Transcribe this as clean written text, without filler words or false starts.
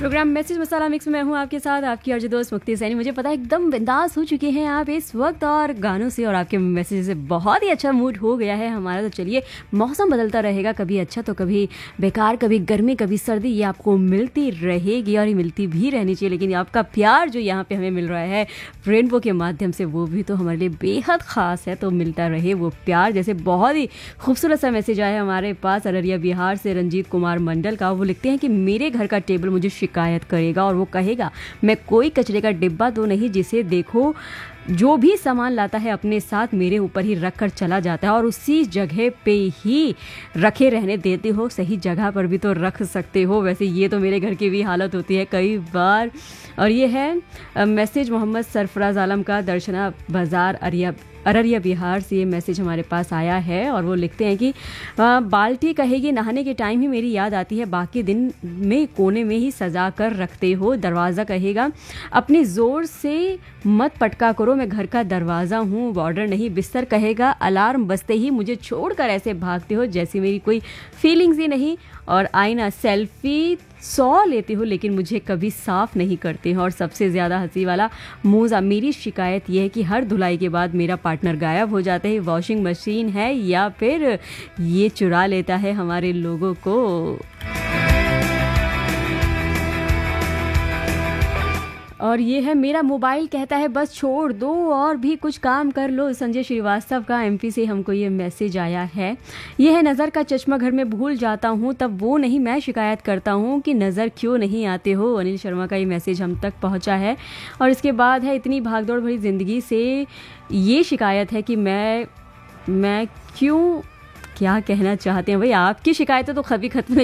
Programme message मसाला mix में मैं हूँ आपके साथ, आपकी अर्ज दोस्त मुक्ति सैनी। मुझे पता है एकदम बिंदास हो चुके हैं आप इस वक्त और गानों से और आपके मैसेज से बहुत ही अच्छा मूड हो गया है हमारा। तो चलिए, मौसम बदलता रहेगा, कभी अच्छा तो कभी बेकार, कभी गर्मी कभी सर्दी, ये आपको मिलती रहेगी और ये मिलती भी रहनी चाहिए। लेकिन आपका प्यार जो यहाँ पे हमें मिल रहा है रेनबो के माध्यम से, वो भी तो हमारे लिए बेहद ख़ास है। तो मिलता रहे वो प्यार। जैसे बहुत ही खूबसूरत सा मैसेज आया हमारे पास अररिया बिहार से रंजीत कुमार मंडल का। वो लिखते हैं कि मेरे घर का टेबल मुझे शिकायत करेगा और वो कहेगा मैं कोई कचरे का डिब्बा तो नहीं जिसे देखो जो भी सामान लाता है अपने साथ मेरे ऊपर ही रख कर चला जाता है और उसी जगह पे ही रखे रहने देते हो। सही जगह पर भी तो रख सकते हो। वैसे ये तो मेरे घर की भी हालत होती है कई बार। और ये है मैसेज मोहम्मद सरफराज आलम का, दर्शना बाज़ार अररिया बिहार से ये मैसेज हमारे पास आया है। और वो लिखते हैं कि बाल्टी कहेगी नहाने के टाइम ही मेरी याद आती है, बाकी दिन में कोने में ही सजा कर रखते हो। दरवाज़ा कहेगा अपनी ज़ोर से मत पटका करो, मैं घर का दरवाज़ा हूँ, बॉर्डर नहीं। बिस्तर कहेगा अलार्म बजते ही मुझे छोड़कर ऐसे भागते हो जैसी मेरी कोई फीलिंग्स ही नहीं। और आईना सेल्फी 100 लेते हो लेकिन मुझे कभी साफ नहीं करते हो। और सबसे ज़्यादा हंसी वाला मूज़ा, मेरी शिकायत यह है कि हर धुलाई के बाद मेरा पार्टनर गायब हो जाता है। वॉशिंग मशीन है या फिर ये चुरा लेता है हमारे लोगों को। और ये है मेरा मोबाइल कहता है बस छोड़ दो और भी कुछ काम कर लो। संजय श्रीवास्तव का एमपी से हमको ये मैसेज आया है। ये है नज़र का चश्मा घर में भूल जाता हूँ तब वो नहीं मैं शिकायत करता हूँ कि नज़र क्यों नहीं आते हो। अनिल शर्मा का ये मैसेज हम तक पहुँचा है। और इसके बाद है इतनी भागदौड़ भरी ज़िंदगी से ये शिकायत है कि मैं क्यों, क्या कहना चाहते हैं भाई, आपकी शिकायतें तो कभी ख़त्म